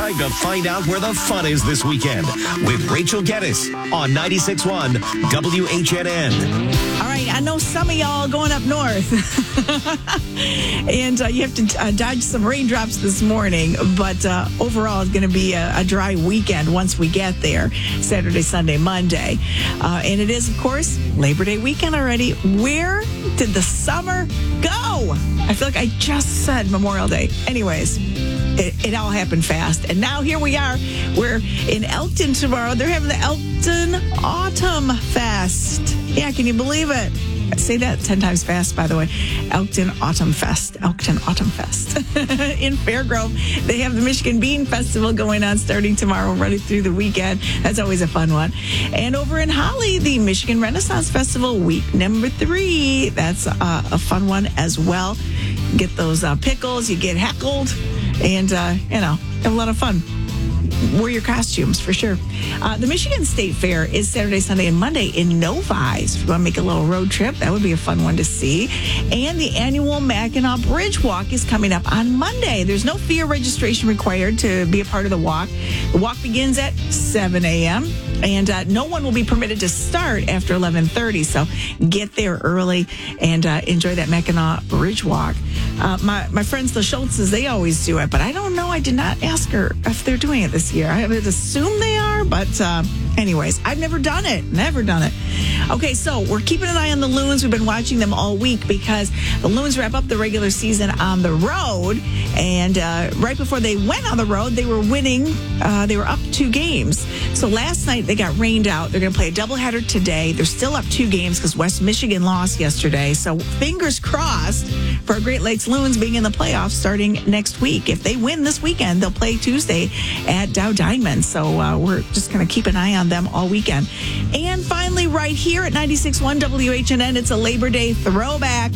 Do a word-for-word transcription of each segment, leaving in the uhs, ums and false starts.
time to find out where the fun is this weekend with Rachel Geddes on ninety-six point one W H N N. All right, I know some of y'all going up north, and uh, you have to uh, dodge some raindrops this morning, but uh, overall it's going to be a, a dry weekend once we get there, Saturday, Sunday, Monday. Uh, and it is, of course, Labor Day weekend already. Where did the summer go? I feel like I just said Memorial Day. Anyways, it, it all happened fast. And now here we are. We're in Elkton tomorrow. They're having the Elkton Autumn Fest. Yeah, can you believe it? I say that ten times fast, by the way. Elkton Autumn Fest. Elkton Autumn Fest. In Fairgrove, they have the Michigan Bean Festival going on starting tomorrow, running through the weekend. That's always a fun one. And over in Holly, the Michigan Renaissance Festival, week number three. That's uh, a fun one as well. Get those uh, pickles, you get heckled, and, uh, you know, have a lot of fun. Wear your costumes for sure. Uh, the Michigan State Fair is Saturday, Sunday, and Monday in Novi. So if you want to make a little road trip, that would be a fun one to see. And the annual Mackinac Bridge Walk is coming up on Monday. There's no fee or registration required to be a part of the walk. The walk begins at seven a.m. and uh, no one will be permitted to start after eleven thirty. So get there early and uh, enjoy that Mackinac Bridge Walk. Uh, my, my friends, the Schultzes, they always do it, but I don't know. I did not ask her if they're doing it this year. I would assume they are, but uh, anyways, I've never done it. Never done it. Okay, so we're keeping an eye on the Loons. We've been watching them all week because the Loons wrap up the regular season on the road, and uh, right before they went on the road, they were winning. Uh, they were up two games. So last night they got rained out. They're going to play a doubleheader today. They're still up two games because West Michigan lost yesterday. So fingers crossed for Great Lakes Loons being in the playoffs starting next week. If they win this weekend, they'll play Tuesday at Dow Diamond. So uh, we're just going to keep an eye on them all weekend. And finally, right here at ninety-six point one W H N N, it's a Labor Day throwback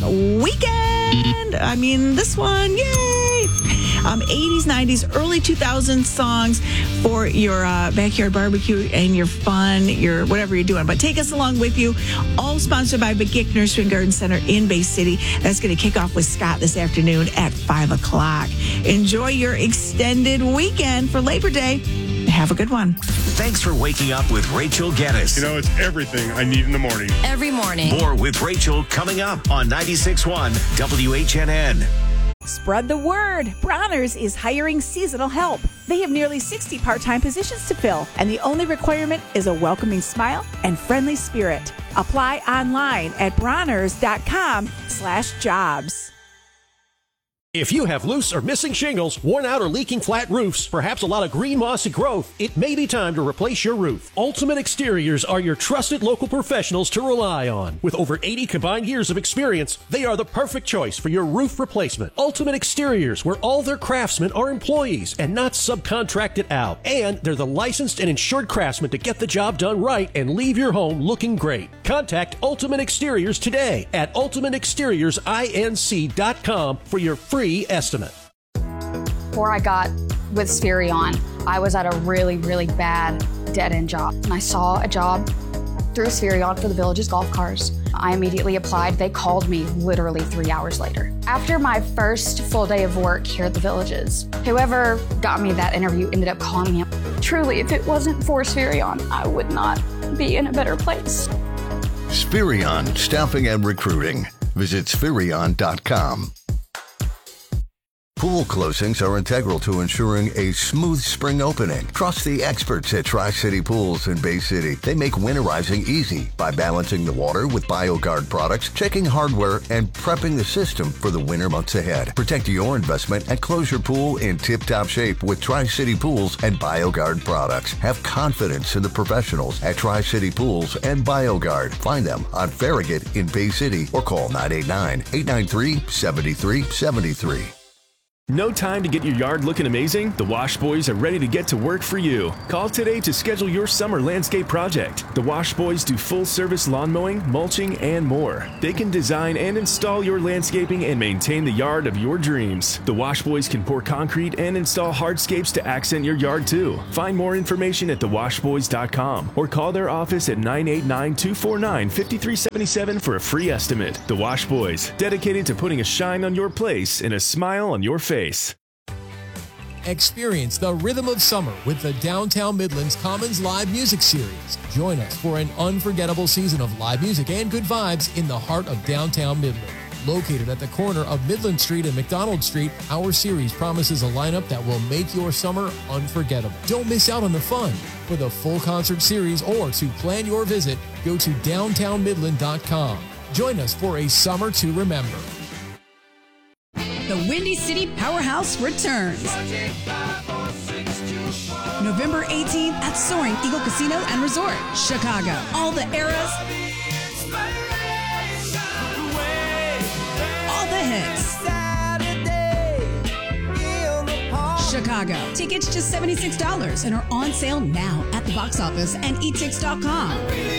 weekend. I mean, this one, yay! Um, eighties, nineties, early two thousands songs for your uh, backyard barbecue and your fun, your whatever you're doing. But take us along with you. All sponsored by McGick Nursery and Garden Center in Bay City. That's going to kick off with Scott this afternoon at five o'clock. Enjoy your extended weekend for Labor Day. Have a good one. Thanks for waking up with Rachel Geddes. You know, it's everything I need in the morning. Every morning. More with Rachel coming up on ninety-six point one W H N N. Spread the word. Bronner's is hiring seasonal help. They have nearly sixty part-time positions to fill, and the only requirement is a welcoming smile and friendly spirit. Apply online at bronners.com slash jobs. If you have loose or missing shingles, worn out or leaking flat roofs, perhaps a lot of green mossy growth, it may be time to replace your roof. Ultimate Exteriors are your trusted local professionals to rely on. With over eighty combined years of experience, they are the perfect choice for your roof replacement. Ultimate Exteriors, where all their craftsmen are employees and not subcontracted out. And they're the licensed and insured craftsmen to get the job done right and leave your home looking great. Contact Ultimate Exteriors today at ultimate exteriors inc dot com for your free estimate. Before I got with Spherion, I was at a really, really bad dead-end job. And I saw a job through Spherion for the Villages golf cars. I immediately applied. They called me literally three hours later. After my first full day of work here at the Villages, whoever got me that interview ended up calling me up. Truly, if it wasn't for Spherion, I would not be in a better place. Spherion Staffing and Recruiting. Visit Spherion dot com. Pool closings are integral to ensuring a smooth spring opening. Trust the experts at Tri-City Pools in Bay City. They make winterizing easy by balancing the water with BioGuard products, checking hardware, and prepping the system for the winter months ahead. Protect your investment and close your pool in tip-top shape with Tri-City Pools and BioGuard products. Have confidence in the professionals at Tri-City Pools and BioGuard. Find them on Farragut in Bay City or call nine eight nine, eight nine three, seven three seven three. No time to get your yard looking amazing? The Wash Boys are ready to get to work for you. Call today to schedule your summer landscape project. The Wash Boys do full-service lawn mowing, mulching, and more. They can design and install your landscaping and maintain the yard of your dreams. The Wash Boys can pour concrete and install hardscapes to accent your yard too. Find more information at the wash boys dot com or call their office at nine eight nine, two four nine, five three seven seven for a free estimate. The Wash Boys, dedicated to putting a shine on your place and a smile on your face. Experience the rhythm of summer with the Downtown Midlands Commons Live Music Series. Join us for an unforgettable season of live music and good vibes in the heart of downtown Midland. Located at the corner of Midland Street and McDonald Street, our series promises a lineup that will make your summer unforgettable. Don't miss out on the fun. For the full concert series or to plan your visit, go to downtown midland dot com. Join us for a summer to remember. The Windy City Powerhouse returns. November eighteenth at Soaring Eagle Casino and Resort, Chicago. All the eras, all the hits. Chicago. Tickets just seventy-six dollars and are on sale now at the box office and e tix dot com.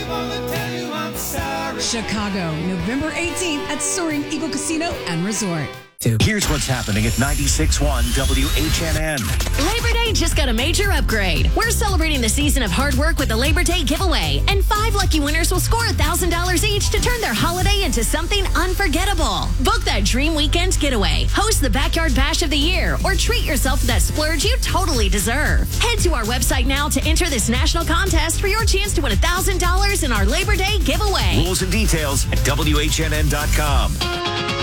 Chicago, November eighteenth at Soaring Eagle Casino and Resort. Here's what's happening at ninety-six point one W H N N. Labor Day just got a major upgrade. We're celebrating the season of hard work with the Labor Day giveaway, and five lucky winners will score one thousand dollars each to turn their holiday into something unforgettable. Book that dream weekend getaway, host the Backyard Bash of the Year, or treat yourself to that splurge you totally deserve. Head to our website now to enter this national contest for your chance to win one thousand dollars in our Labor Day giveaway. Rules and details at W H N N dot com.